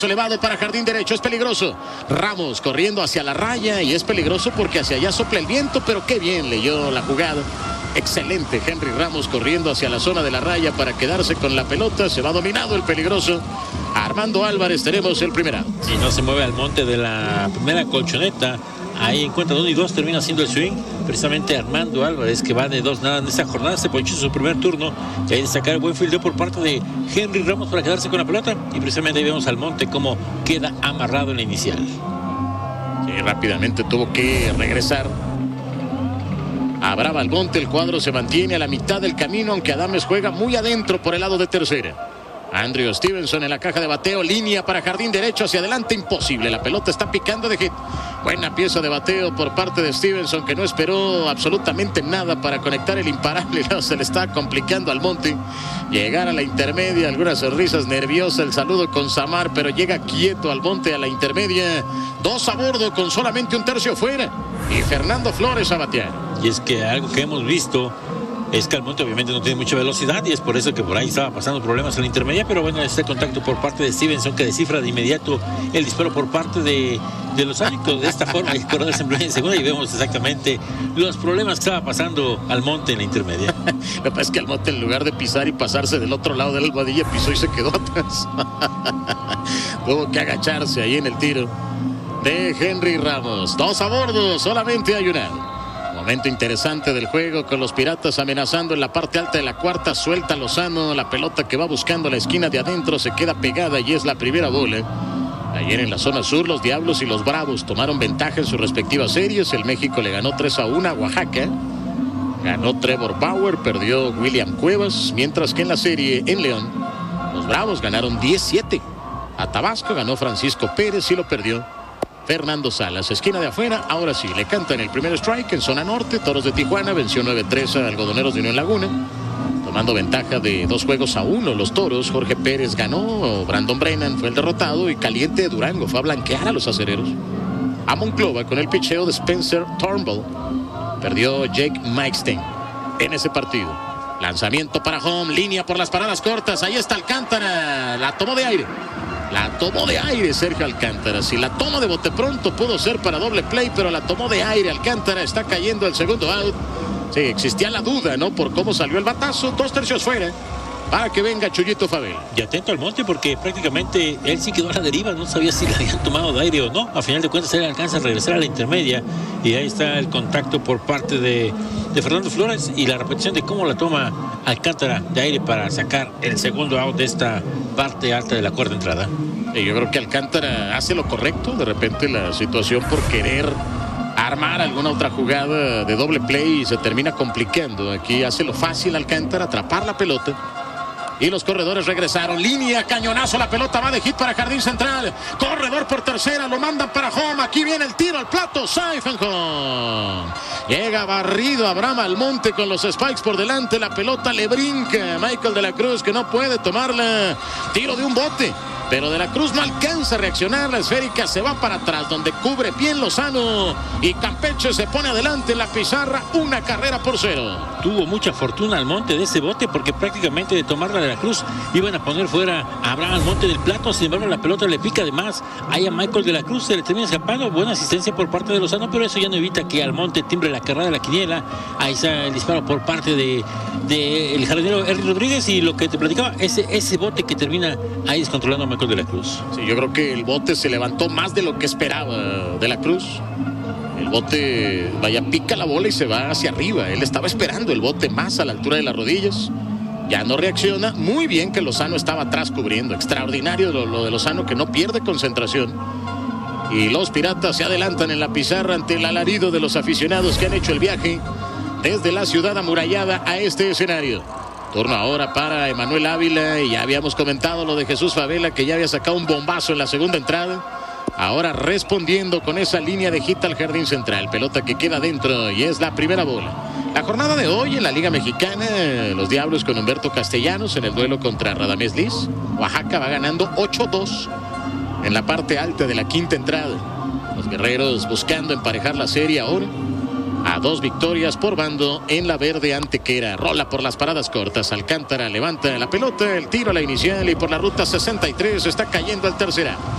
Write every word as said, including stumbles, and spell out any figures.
Elevado para jardín derecho, es peligroso. Ramos corriendo hacia la raya y es peligroso porque hacia allá sopla el viento, pero qué bien leyó la jugada. Excelente Henry Ramos corriendo hacia la zona de la raya para quedarse con la pelota. Se va dominado el peligroso Armando Álvarez. Tenemos el primer out. Si no se mueve al monte de la primera colchoneta, ahí encuentra dos y dos, termina haciendo el swing. Precisamente Armando Álvarez, que va de dos nada en esta jornada, se ponchó su primer turno. Y ahí sacar el buen fildeo por parte de Henry Ramos para quedarse con la pelota. Y precisamente ahí vemos al monte cómo queda amarrado en la inicial. Sí, rápidamente tuvo que regresar. Abrava al monte, el cuadro se mantiene a la mitad del camino, aunque Adames juega muy adentro por el lado de tercera. Andrew Stevenson en la caja de bateo, línea para jardín derecho, hacia adelante, imposible, la pelota está picando de hit. Buena pieza de bateo por parte de Stevenson, que no esperó absolutamente nada para conectar el imparable. No, se le está complicando al monte llegar a la intermedia, algunas sonrisas nerviosas, el saludo con Samar, pero llega quieto al monte a la intermedia. Dos a bordo con solamente un tercio fuera y Fernando Flores a batear. Y es que algo que hemos visto es que Almonte obviamente no tiene mucha velocidad y es por eso que por ahí estaba pasando problemas en la intermedia, pero bueno, este contacto por parte de Stevenson que descifra de inmediato el disparo por parte de, de los árbitros. De esta forma, el corredor se en segunda y vemos exactamente los problemas que estaba pasando Almonte en la intermedia. Lo que pasa es que Almonte, en lugar de pisar y pasarse del otro lado de la almohadilla, pisó y se quedó atrás. Tuvo que agacharse ahí en el tiro de Henry Ramos. Dos a bordo, solamente hay una. Momento interesante del juego con los Piratas amenazando en la parte alta de la cuarta. Suelta Lozano, la pelota que va buscando la esquina de adentro se queda pegada y es la primera bola. Ayer en la zona sur los Diablos y los Bravos tomaron ventaja en sus respectivas series. El México le ganó tres a uno a Oaxaca. Ganó Trevor Bauer, perdió William Cuevas, mientras que en la serie en León los Bravos ganaron diez siete. A Tabasco ganó Francisco Pérez y lo perdió Fernando Salas. Esquina de afuera, ahora sí, le cantan el primer strike en zona norte. Toros de Tijuana venció nueve tres a Algodoneros de Unión Laguna, tomando ventaja de dos juegos a uno los Toros. Jorge Pérez ganó, Brandon Brennan fue el derrotado y Caliente de Durango fue a blanquear a los acereros. A Monclova con el picheo de Spencer Turnbull, perdió Jake Mixon en ese partido. Lanzamiento para home, línea por las paradas cortas, ahí está Alcántara, la tomó de aire. La tomó de aire Sergio Alcántara. Si la toma de bote pronto pudo ser para doble play, pero la tomó de aire Alcántara. Está cayendo el segundo out. Sí, existía la duda, ¿no? Por cómo salió el batazo. Dos tercios fuera para que venga Chuyito Favela. Y atento al monte porque prácticamente él sí quedó a la deriva. No sabía si le habían tomado de aire o no. A final de cuentas él alcanza a regresar a la intermedia. Y ahí está el contacto por parte de, de Fernando Flores y la repetición de cómo la toma Alcántara de aire para sacar el segundo out de esta parte alta de la cuarta entrada. Y yo creo que Alcántara hace lo correcto. De repente la situación por querer armar alguna otra jugada de doble play se termina complicando. Aquí hace lo fácil Alcántara, atrapar la pelota. Y los corredores regresaron. Línea, cañonazo, la pelota va de hit para jardín central. Corredor por tercera, lo mandan para home. Aquí viene el tiro al plato. Safe and home. Llega barrido Abraham Almonte con los spikes por delante. La pelota le brinca a Michael de la Cruz, que no puede tomarla. Tiro de un bote, pero de la Cruz no alcanza a reaccionar. La esférica se va para atrás, donde cubre bien Lozano. Y Campeche se pone adelante en la pizarra. Una carrera por cero. Tuvo mucha fortuna Almonte de ese bote porque prácticamente de tomarla de la Cruz iban a poner fuera a Abraham Almonte del plato. Sin embargo, la pelota le pica de más. Ahí a Michael de la Cruz se le termina escapando. Buena asistencia por parte de Lozano, pero eso ya no evita que Almonte timbre la carrera de la quiniela. Ahí está el disparo por parte de, de el jardinero Henry Rodríguez. Y lo que te platicaba, ese, ese bote que termina ahí descontrolando a Michael de la Cruz. Sí, yo creo que el bote se levantó más de lo que esperaba de la Cruz. El bote, vaya, pica la bola y se va hacia arriba. Él estaba esperando el bote más a la altura de las rodillas. Ya no reacciona. Muy bien que Lozano estaba atrás cubriendo. Extraordinario lo, lo de Lozano, que no pierde concentración. Y los Piratas se adelantan en la pizarra ante el alarido de los aficionados que han hecho el viaje desde la ciudad amurallada a este escenario. Turno ahora para Emanuel Ávila, y ya habíamos comentado lo de Jesús Favela, que ya había sacado un bombazo en la segunda entrada. Ahora respondiendo con esa línea de hit al jardín central. Pelota que queda dentro y es la primera bola. La jornada de hoy en la Liga Mexicana, los Diablos con Humberto Castellanos en el duelo contra Radamés Liz. Oaxaca va ganando ocho dos en la parte alta de la quinta entrada. Los Guerreros buscando emparejar la serie ahora a dos victorias por bando en la verde antequera. Rola por las paradas cortas. Alcántara levanta la pelota, el tiro a la inicial y por la ruta sesenta y tres está cayendo al tercera.